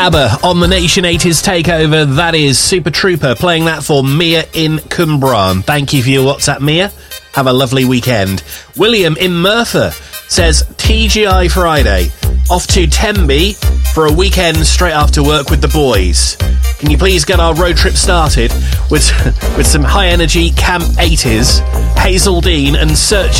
ABBA on the Nation 80s Takeover. That is Super Trooper, playing that for Mia in Cwmbran. Thank you for your WhatsApp, Mia. Have a lovely weekend. William in Merthyr says, TGI Friday, off to Tenby for a weekend straight after work with the boys. Can you please get our road trip started with some high-energy Camp 80s, Hazel Dean and Searching